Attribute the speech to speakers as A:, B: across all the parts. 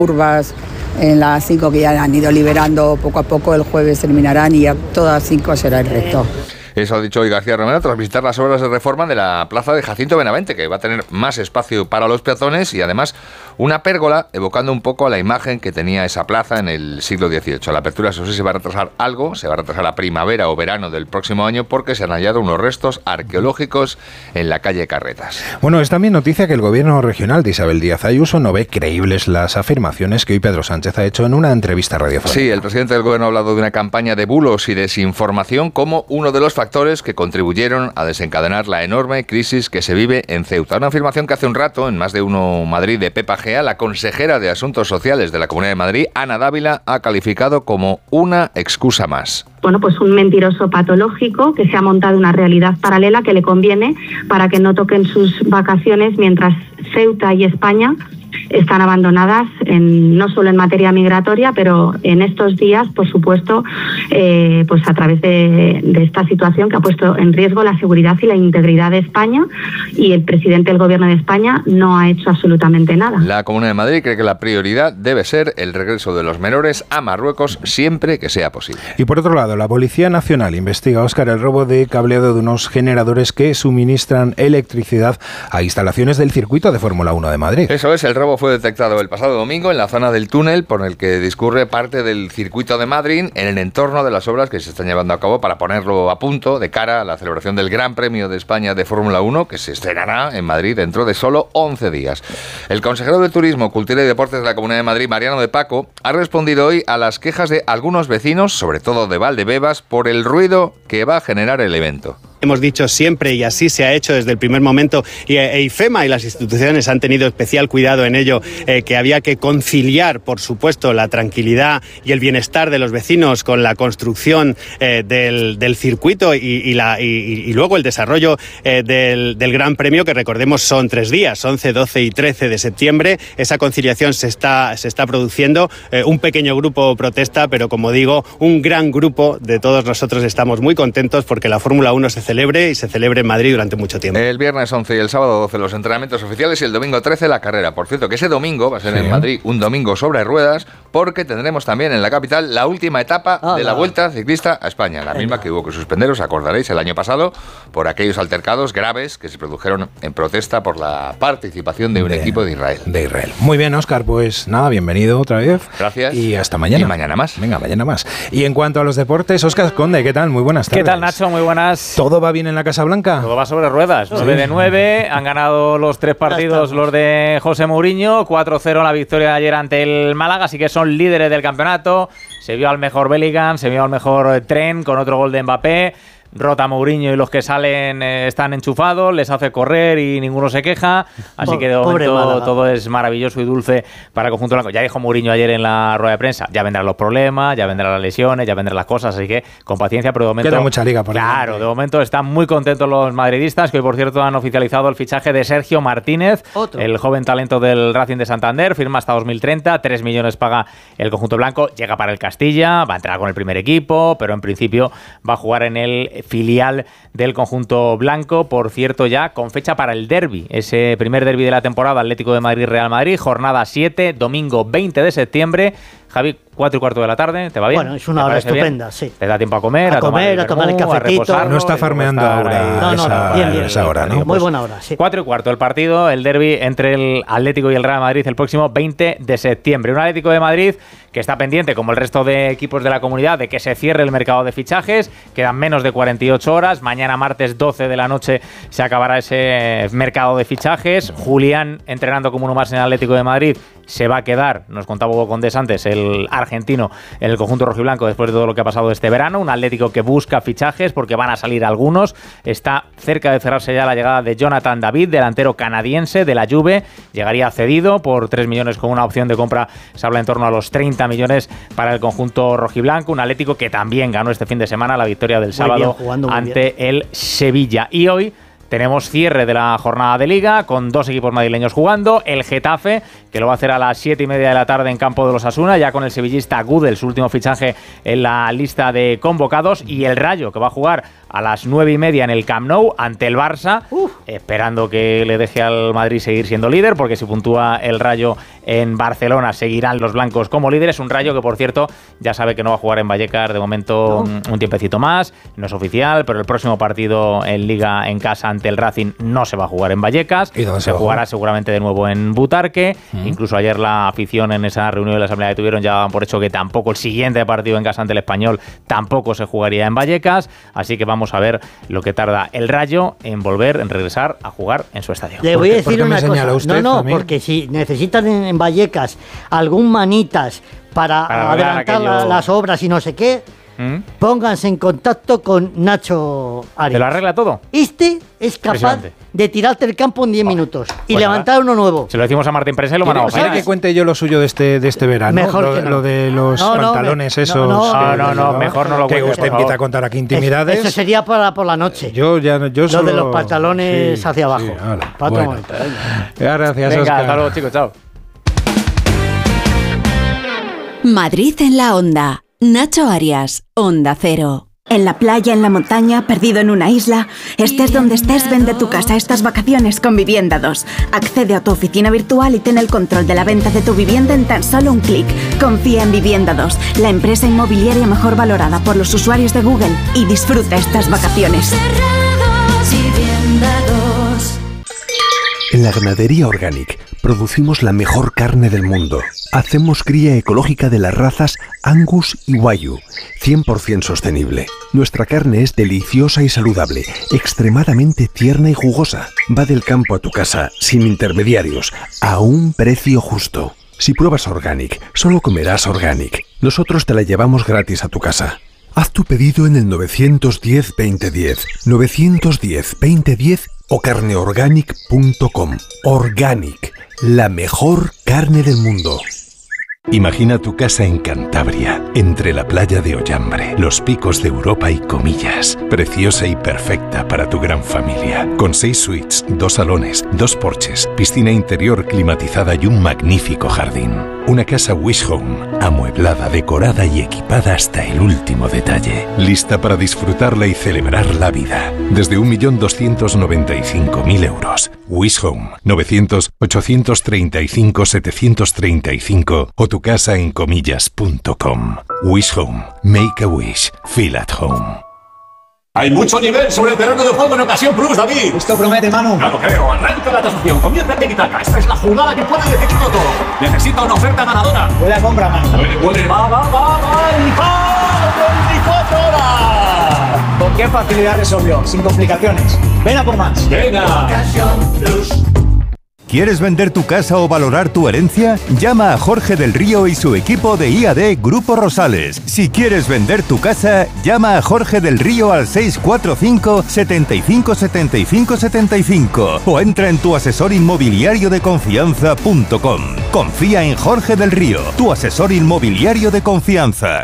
A: curvas en las 5 que ya han ido liberando poco a poco. El jueves terminarán y a todas las 5 será el resto.
B: Eso ha dicho hoy García Romero tras visitar las obras de reforma de la plaza de Jacinto Benavente, que va a tener más espacio para los peatones y además una pérgola evocando un poco a la imagen que tenía esa plaza en el siglo XVIII. La apertura, eso sí, se va a retrasar algo, se va a retrasar a primavera o verano del próximo año porque se han hallado unos restos arqueológicos en la calle Carretas.
C: Bueno, es también noticia que el gobierno regional de Isabel Díaz Ayuso no ve creíbles las afirmaciones que hoy Pedro Sánchez ha hecho en una entrevista radiofónica.
B: Sí, el presidente del gobierno ha hablado de una campaña de bulos y desinformación como uno de los factores que contribuyeron a desencadenar la enorme crisis que se vive en Ceuta. Una afirmación que hace un rato, en Más de Uno Madrid de Pepa Gea, la consejera de Asuntos Sociales de la Comunidad de Madrid, Ana Dávila, ha calificado como una excusa más.
D: Bueno, pues un mentiroso patológico que se ha montado una realidad paralela que le conviene para que no toquen sus vacaciones mientras Ceuta y España están abandonadas no solo en materia migratoria, pero en estos días, por supuesto, pues a través de esta situación que ha puesto en riesgo la seguridad y la integridad de España, y el presidente del Gobierno de España no ha hecho absolutamente nada.
B: La Comunidad de Madrid cree que la prioridad debe ser el regreso de los menores a Marruecos siempre que sea posible.
C: Y por otro lado, la Policía Nacional investiga, Óscar, el robo de cableado de unos generadores que suministran electricidad a instalaciones del circuito de Fórmula 1 de Madrid.
B: Eso es, el robo fue detectado el pasado domingo en la zona del túnel por el que discurre parte del circuito de Madrid en el entorno de las obras que se están llevando a cabo para ponerlo a punto de cara a la celebración del Gran Premio de España de Fórmula 1 que se estrenará en Madrid dentro de solo 11 días. El consejero de Turismo, Cultura y Deportes de la Comunidad de Madrid, Mariano de Paco, ha respondido hoy a las quejas de algunos vecinos, sobre todo de Valdebebas, por el ruido que va a generar el evento.
E: Hemos dicho siempre, y así se ha hecho desde el primer momento, y IFEMA y las instituciones han tenido especial cuidado en ello, que había que conciliar, por supuesto, la tranquilidad y el bienestar de los vecinos con la construcción del circuito y luego el desarrollo del Gran Premio, que recordemos son 3 días, 11, 12 y 13 de septiembre. Esa conciliación se está produciendo. Un pequeño grupo protesta, pero como digo, un gran grupo de todos nosotros estamos muy contentos porque la Fórmula 1 se celebre en Madrid durante mucho tiempo.
B: El viernes 11 y el sábado 12 los entrenamientos oficiales y el domingo 13 la carrera. Por cierto, que ese domingo va a ser en Madrid un domingo sobre ruedas porque tendremos también en la capital la última etapa de la Vuelta Ciclista a España, la misma que hubo que suspender, os acordaréis, el año pasado por aquellos altercados graves que se produjeron en protesta por la participación de un equipo de Israel.
C: Muy bien, Óscar, pues nada, bienvenido otra vez.
B: Gracias.
C: Y hasta mañana.
B: Y mañana más.
C: Venga, mañana más. Y en cuanto a los deportes, Óscar Conde, ¿qué tal? Muy buenas tardes.
F: ¿Qué tal, Nacho? Muy buenas.
C: ¿Todo va bien en la Casa Blanca?
F: Todo va sobre ruedas. 9 de 9. Han ganado los 3 partidos los de José Mourinho. 4-0 la victoria de ayer ante el Málaga. Así que son líderes del campeonato. Se vio al mejor Bellingham, se vio al mejor Trent con otro gol de Mbappé. Rota Mourinho y los que salen están enchufados, les hace correr y ninguno se queja, así que de momento todo es maravilloso y dulce para el conjunto blanco. Ya dijo Mourinho ayer en la rueda de prensa, ya vendrán los problemas, ya vendrán las lesiones, ya vendrán las cosas, así que con paciencia, pero de momento...
C: Queda mucha liga por
F: Claro, de momento están muy contentos los madridistas, que hoy por cierto han oficializado el fichaje de Sergio Martínez, el joven talento del Racing de Santander, firma hasta 2030, 3 millones paga el conjunto blanco, llega para el Castilla, va a entrar con el primer equipo, pero en principio va a jugar en el filial del conjunto blanco, por cierto ya con fecha para el derbi, ese primer derbi de la temporada, Atlético de Madrid-Real Madrid, jornada 7, domingo 20 de septiembre. Javi, 4:15 de la tarde, ¿te va bien?
G: Bueno, es una hora estupenda, bien? Sí.
F: ¿Te da tiempo a comer,
G: a tomar el cafetito?
C: No está farmeando ahora esa hora, ¿no?
G: Muy buena hora, sí.
F: 4:15 el partido, el derbi entre el Atlético y el Real Madrid el próximo 20 de septiembre. Un Atlético de Madrid que está pendiente, como el resto de equipos de la comunidad, de que se cierre el mercado de fichajes. Quedan menos de 48 horas. Mañana martes 12 de la noche se acabará ese mercado de fichajes. Julián, entrenando como uno más en el Atlético de Madrid, se va a quedar, nos contaba Hugo Condés antes, el argentino en el conjunto rojiblanco después de todo lo que ha pasado este verano. Un Atlético que busca fichajes porque van a salir algunos. Está cerca de cerrarse ya la llegada de Jonathan David, delantero canadiense de la Juve. Llegaría cedido por 3 millones con una opción de compra. Se habla en torno a los 30 millones para el conjunto rojiblanco. Un Atlético que también ganó este fin de semana la victoria del sábado ante el Sevilla. Y hoy tenemos cierre de la jornada de Liga con 2 equipos madrileños jugando, el Getafe, que lo va a hacer a las 7:30 de la tarde en campo de los Asuna, ya con el sevillista Gudel, su último fichaje en la lista de convocados, y el Rayo, que va a jugar a las 9:30 en el Camp Nou ante el Barça, esperando que le deje al Madrid seguir siendo líder, porque si puntúa el Rayo en Barcelona seguirán los blancos como líderes. Un Rayo que, por cierto, ya sabe que no va a jugar en Vallecas de momento un tiempecito más, no es oficial, pero el próximo partido en Liga en casa ante el Racing no se va a jugar en Vallecas,
C: ¿Y dónde
F: se jugará seguramente de nuevo en Butarque. Incluso ayer la afición en esa reunión de la asamblea que tuvieron ya daban por hecho que tampoco el siguiente partido en casa ante el Español tampoco se jugaría en Vallecas, así que vamos a ver lo que tarda el Rayo en volver, en regresar a jugar en su estadio.
G: Le voy a decir una cosa.
C: Usted,
G: no, porque si necesitan en Vallecas algún manitas para adelantar las obras y no sé qué, pónganse en contacto con Nacho Arias.
F: ¿Te lo arregla todo?
G: Este es capaz de tirarte el campo en 10 minutos y levantar uno nuevo.
F: Se lo decimos a Martín Prensa y lo mandamos.
C: ¿Quiere que cuente yo lo suyo de este verano?
G: Mejor que no.
C: Lo de los pantalones esos.
F: No, mejor no lo cuente.
C: Que usted empieza a contar aquí intimidades.
G: Eso sería por la noche.
C: Yo
G: lo de los pantalones hacia abajo.
C: Sí,
G: para otro momento.
C: Gracias,
F: Venga,
C: Óscar.
F: hasta luego, chicos, chao.
H: Madrid en la onda. Nacho Arias, Onda Cero.
I: En la playa, en la montaña, perdido en una isla, estés donde estés, vende tu casa estas vacaciones con Vivienda 2. Accede a tu oficina virtual y ten el control de la venta de tu vivienda en tan solo un clic. Confía en Vivienda 2, la empresa inmobiliaria mejor valorada por los usuarios de Google, y disfruta estas vacaciones.
J: En la ganadería Organic producimos la mejor carne del mundo. Hacemos cría ecológica de las razas Angus y Wagyu, 100% sostenible. Nuestra carne es deliciosa y saludable, extremadamente tierna y jugosa. Va del campo a tu casa, sin intermediarios, a un precio justo. Si pruebas Organic, solo comerás Organic. Nosotros te la llevamos gratis a tu casa. Haz tu pedido en el 910-2010, 910-2010 o carneorganic.com. Organic, la mejor carne del mundo.
K: Imagina tu casa en Cantabria, entre la playa de Ollambre, los picos de Europa y Comillas. Preciosa y perfecta para tu gran familia. Con 6 suites, 2 salones, 2 porches, piscina interior climatizada y un magnífico jardín. Una casa Wish Home, amueblada, decorada y equipada hasta el último detalle. Lista para disfrutarla y celebrar la vida. Desde 1.295.000 euros. Wish Home, 900-835-735 o tu casa en comillas.com. Wish Home. Make a wish. Feel at home.
L: Hay mucho nivel sobre el terreno de juego en Ocasión Plus, David.
M: Esto promete, Manu.
L: Ya lo creo. Arranca la tasación. Comienza el tiki-taka. Esta es la jugada que puede decidirlo todo. Necesita una oferta ganadora.
M: Huele a compra, Manu.
L: Huele. Va. ¡Y va! 24 horas.
M: ¿Con qué facilidad resolvió? Sin complicaciones. Ven a por más.
L: Venga.
M: Ocasión Plus.
N: ¿Quieres vender tu casa o valorar tu herencia? Llama a Jorge del Río y su equipo de IAD Grupo Rosales. Si quieres vender tu casa, llama a Jorge del Río al 645 75 75 75 o entra en tuasesorinmobiliariodeconfianza.com. Confía en Jorge del Río, tu asesor inmobiliario de confianza.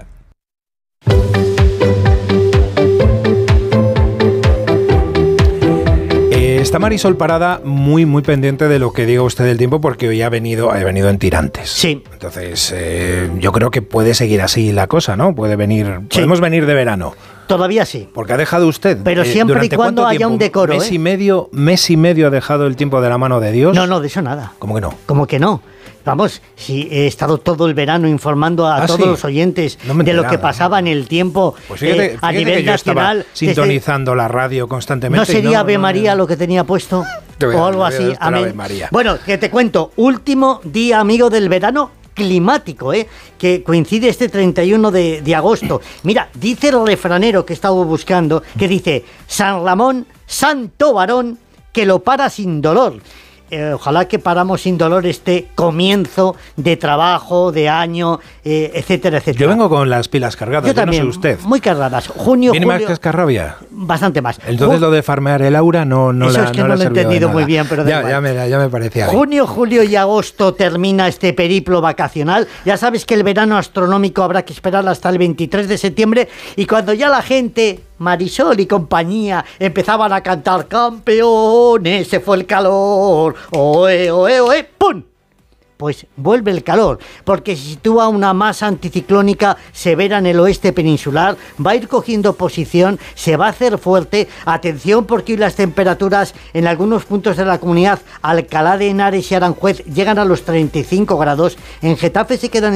C: Está Marisol Parada muy pendiente de lo que diga usted del tiempo, porque hoy ha venido en tirantes.
G: Sí.
C: Entonces, yo creo que puede seguir así la cosa, ¿no? Podemos venir de verano.
G: Todavía sí.
C: Porque ha dejado usted.
G: Pero siempre y cuando haya un decoro.
C: Mes y medio ha dejado el tiempo de la mano de Dios.
G: No, de eso nada.
C: ¿Cómo que no?
G: ¿Cómo que no? Vamos, si he estado todo el verano informando a todos los oyentes de lo que pasaba en el tiempo
C: pues fíjate
G: a nivel
C: que
G: nacional.
C: Yo estaba sintonizando la radio constantemente.
G: ¿No sería Ave María lo que tenía puesto? O algo así. Amén. Bueno, que te cuento. Último día, amigo, del verano climático, que coincide este 31 de agosto. Mira, dice el refranero que he estado buscando, que dice: San Ramón, santo varón, que lo para sin dolor. Ojalá que paramos sin dolor este comienzo de trabajo, de año, etcétera, etcétera.
C: Yo vengo con las pilas cargadas,
G: yo también,
C: no sé usted.
G: Muy cargadas. Junio,
C: ¿Viene
G: julio,
C: más cascarrabia?
G: Bastante más.
C: Entonces lo de farmear el aura no
G: eso
C: la
G: es que no lo he entendido muy bien, pero
C: ya me parecía.
G: Junio, julio y agosto termina este periplo vacacional. Ya sabes que el verano astronómico habrá que esperar hasta el 23 de septiembre y cuando ya la gente Marisol y compañía empezaban a cantar campeones, se fue el calor, oe, oe, oe, ¡pum! Pues vuelve el calor, porque se sitúa una masa anticiclónica severa en el oeste peninsular, va a ir cogiendo posición, se va a hacer fuerte. Atención, porque hoy las temperaturas en algunos puntos de la comunidad, Alcalá de Henares y Aranjuez, llegan a los 35 grados, en Getafe se quedan